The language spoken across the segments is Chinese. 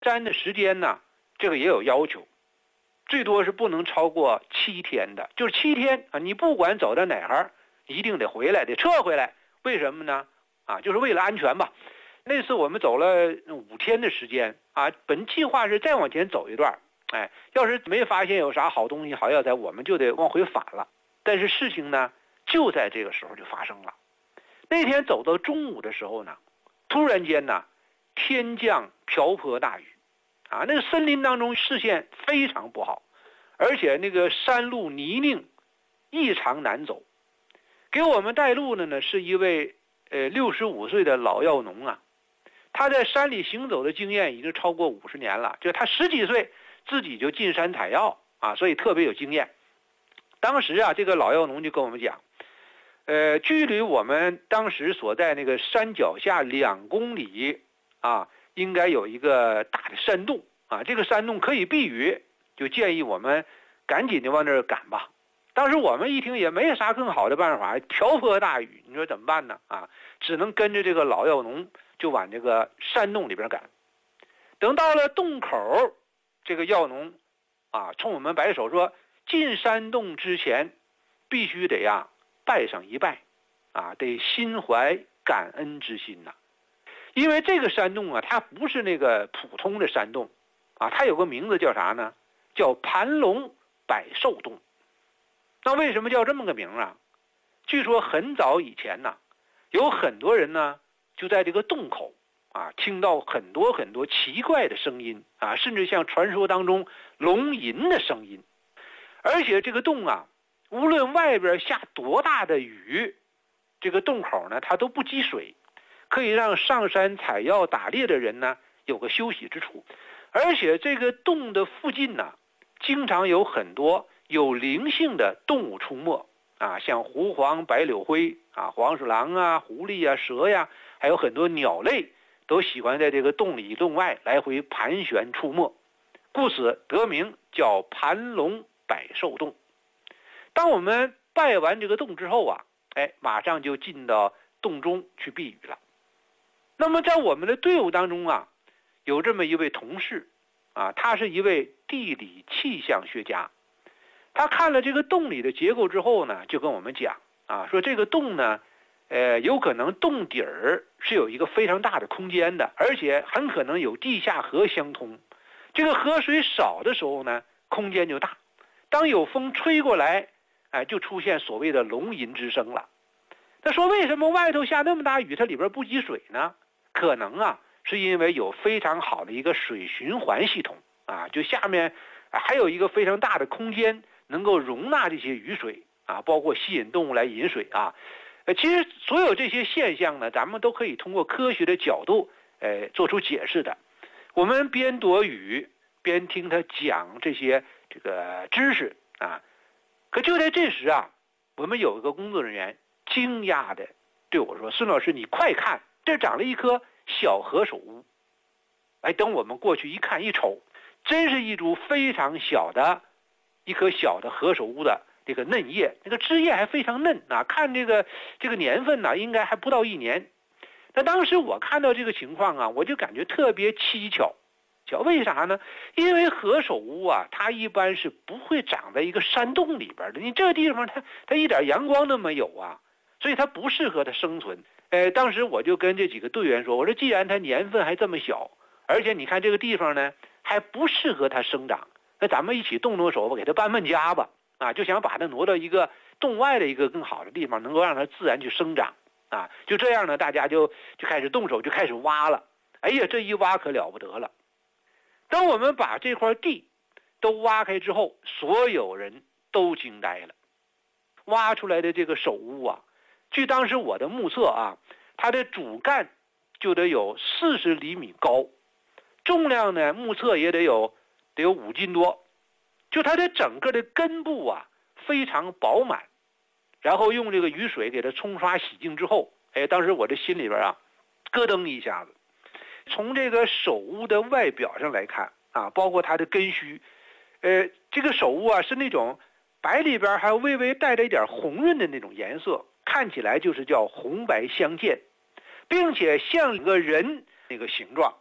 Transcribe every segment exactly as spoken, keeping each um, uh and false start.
占的时间呢，这个也有要求，最多是不能超过七天的，就是七天啊，你不管走到哪儿，一定得回来，得撤回来。为什么呢？啊，就是为了安全吧。那次我们走了五天的时间啊，本计划是再往前走一段，哎，要是没发现有啥好东西、好药材，我们就得往回返了。但是事情呢，就在这个时候就发生了。那天走到中午的时候呢，突然间呢，天降瓢泼大雨，啊，那个森林当中视线非常不好，而且那个山路泥泞，异常难走。给我们带路的呢是一位呃六十五岁的老药农啊，他在山里行走的经验已经超过五十年了，就他十几岁自己就进山采药啊，所以特别有经验。当时啊，这个老药农就跟我们讲，呃，距离我们当时所在那个山脚下两公里啊，应该有一个大的山洞啊，这个山洞可以避雨，就建议我们赶紧的往那儿赶吧。当时我们一听也没有啥更好的办法，瓢泼大雨，你说怎么办呢？啊，只能跟着这个老药农就往这个山洞里边赶。等到了洞口，这个药农啊冲我们摆手说，进山洞之前必须得呀拜上一拜啊，得心怀感恩之心呐、啊。因为这个山洞啊，它不是那个普通的山洞啊，它有个名字叫啥呢？叫盘龙百寿洞。那为什么叫这么个名啊？据说很早以前呢，有很多人呢就在这个洞口啊听到很多很多奇怪的声音啊，甚至像传说当中龙吟的声音。而且这个洞啊，无论外边下多大的雨，这个洞口呢它都不积水，可以让上山采药打猎的人呢有个休息之处。而且这个洞的附近呢，经常有很多有灵性的动物出没啊，像狐黄、白柳灰啊、黄鼠狼啊、狐狸啊、蛇呀，还有很多鸟类都喜欢在这个洞里洞外来回盘旋出没，故此得名叫盘龙百寿洞。当我们拜完这个洞之后啊，哎，马上就进到洞中去避雨了。那么在我们的队伍当中啊，有这么一位同事啊，他是一位地理气象学家。他看了这个洞里的结构之后呢，就跟我们讲啊，说这个洞呢，呃，有可能洞底儿是有一个非常大的空间的，而且很可能有地下河相通。这个河水少的时候呢，空间就大，当有风吹过来，哎，就出现所谓的龙吟之声了。他说为什么外头下那么大雨，它里边不积水呢？可能啊，是因为有非常好的一个水循环系统啊，就下面还有一个非常大的空间能够容纳这些雨水啊，包括吸引动物来饮水啊。呃，其实所有这些现象呢，咱们都可以通过科学的角度，呃，做出解释的。我们边躲雨边听他讲这些这个知识啊，可就在这时啊，我们有一个工作人员惊讶的对我说：“孙老师，你快看，这长了一棵小何首乌。”哎，等我们过去一看一瞅，真是一株非常小的一颗小的何首乌的这个嫩叶，那个枝叶还非常嫩啊，看这个这个年份呢，应该还不到一年。那当时我看到这个情况啊，我就感觉特别蹊跷。叫为啥呢？因为何首乌啊，它一般是不会长在一个山洞里边的。你这个地方它它一点阳光都没有啊，所以它不适合它生存。呃，当时我就跟这几个队员说，我说既然它年份还这么小，而且你看这个地方呢还不适合它生长，那咱们一起动动手吧，给它搬搬家吧。啊，就想把它挪到一个洞外的一个更好的地方，能够让它自然去生长啊。就这样呢，大家就就开始动手，就开始挖了。哎呀，这一挖可了不得了！当我们把这块地都挖开之后，所有人都惊呆了。挖出来的这个首乌啊，据当时我的目测啊，它的主干就得有四十厘米高，重量呢目测也得有得有五斤多。就它的整个的根部啊非常饱满，然后用这个雨水给它冲刷洗净之后，哎，当时我这心里边啊咯噔一下子。从这个首乌的外表上来看啊，包括它的根须，呃，这个首乌啊是那种白里边还微微带着一点红润的那种颜色，看起来就是叫红白相间，并且像一个人那个形状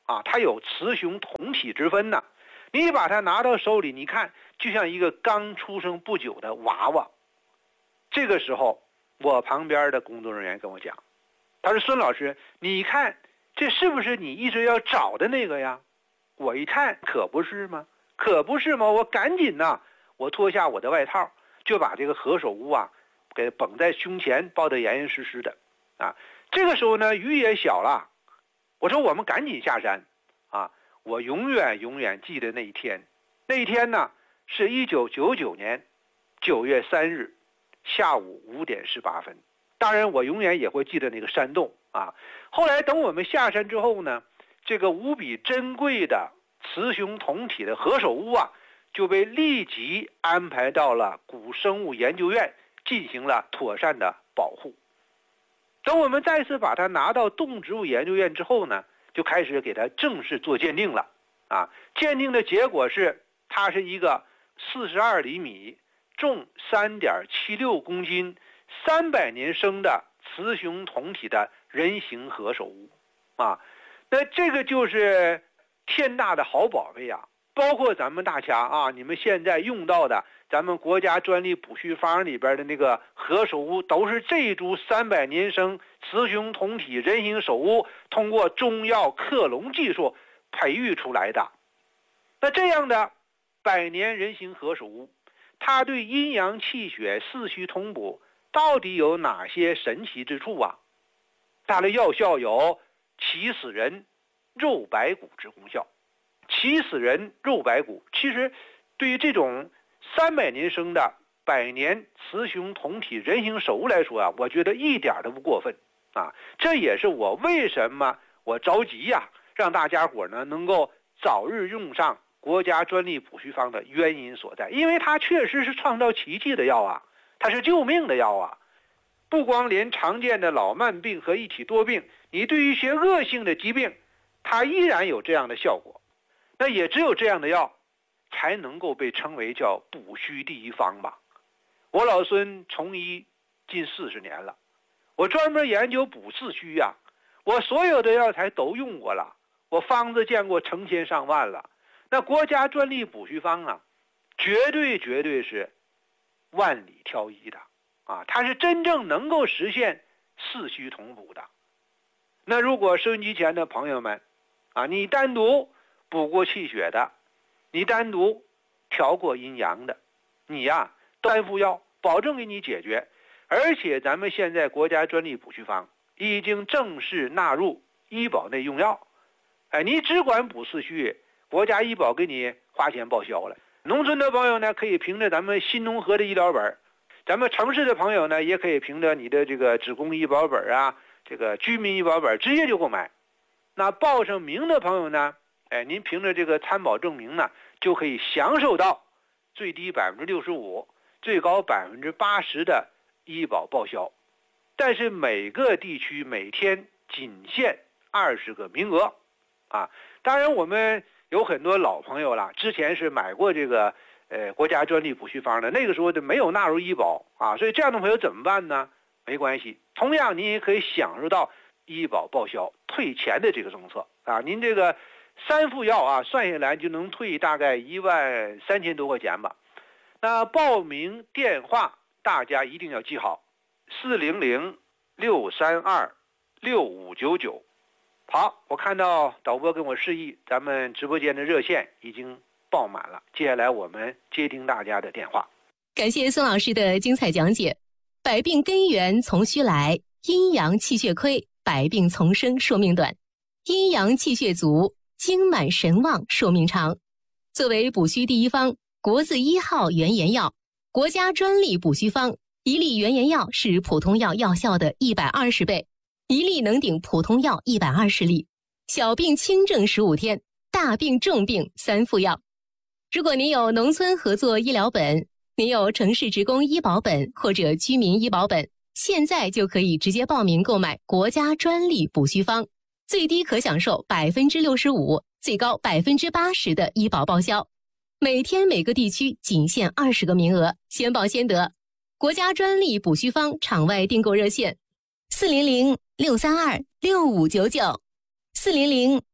啊，它有雌雄同体之分呢。你把它拿到手里，你看就像一个刚出生不久的娃娃。这个时候，我旁边的工作人员跟我讲，他说：“孙老师，你看这是不是你一直要找的那个呀？”我一看，可不是吗？可不是吗？我赶紧呐，我脱下我的外套，就把这个何首乌啊给绑在胸前，抱得严严实实的啊。这个时候呢，雨也小了，我说我们赶紧下山啊。我永远永远记得那一天，那一天呢是一九九九年九月三日下午五点十八分。当然我永远也会记得那个山洞啊。后来等我们下山之后呢，这个无比珍贵的雌雄同体的何首乌啊就被立即安排到了古生物研究院进行了妥善的保护。等我们再次把它拿到动植物研究院之后呢，就开始给它正式做鉴定了啊。鉴定的结果是，它是一个四十二厘米、重三点七六公斤、三百年生的雌雄同体的人形何首乌啊。那这个就是天大的好宝贝啊！包括咱们大家啊，你们现在用到的咱们国家专利补序方里边的那个何首乌，都是这一株三百年生雌雄同体人形首乌通过中药克隆技术培育出来的。那这样的百年人形何首乌，它对阴阳气血、四虚通补到底有哪些神奇之处啊？它的药效有起死人、肉白骨之功效。起死人、肉白骨，其实对于这种三百年生的百年雌雄同体人形首乌来说啊，我觉得一点都不过分啊。这也是我为什么我着急呀、啊，让大家伙呢能够早日用上国家专利补序方的原因所在，因为它确实是创造奇迹的药啊，它是救命的药啊。不光连常见的老慢病和一体多病，你对于一些恶性的疾病，它依然有这样的效果。那也只有这样的药才能够被称为叫补虚第一方吧。我老孙从医近四十年了，我专门研究补四虚呀、啊，我所有的药材都用过了，我方子见过成千上万了。那国家专利补虚方啊，绝对绝对是万里挑一的啊，它是真正能够实现四虚同补的。那如果收音机前的朋友们啊，你单独补过气血的，你单独调过阴阳的，你呀单服药保证给你解决。而且咱们现在国家专利补虚方已经正式纳入医保内用药，哎，你只管补四虚，国家医保给你花钱报销了。农村的朋友呢，可以凭着咱们新农合的医疗本，咱们城市的朋友呢，也可以凭着你的这个职工医保本啊，这个居民医保本直接就购买。那报上名的朋友呢，哎，您凭着这个参保证明呢，就可以享受到最低百分之六十五、最高百分之八十的医保报销。但是每个地区每天仅限二十个名额啊。当然我们有很多老朋友了，之前是买过这个呃国家专利补虚方的，那个时候就没有纳入医保啊，所以这样的朋友怎么办呢？没关系，同样您也可以享受到医保报销退钱的这个政策啊。您这个三副药啊，算下来就能退大概一万三千多块钱吧。那报名电话大家一定要记好，四零零六三二六五九九。好，我看到导播跟我示意，咱们直播间的热线已经爆满了，接下来我们接听大家的电话。 感谢孙老师的精彩讲解。百病根源从虚来，阴阳气血亏，百病丛生，寿命短；阴阳气血足，精满神旺，寿命长。作为补虚第一方，国字一号原研药，国家专利补虚方，一粒原研药是普通药药效的一百二十倍，一粒能顶普通药一百二十粒。小病轻症十五天，大病重病三副药。如果您有农村合作医疗本，您有城市职工医保本或者居民医保本，现在就可以直接报名购买国家专利补虚方，最低可享受百分之六十五，最高百分之八十的医保报销。每天每个地区仅限二十个名额，先报先得。国家专利补虚方场外订购热线：四零零六三二六五九九，四零零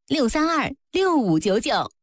六三二六五九九。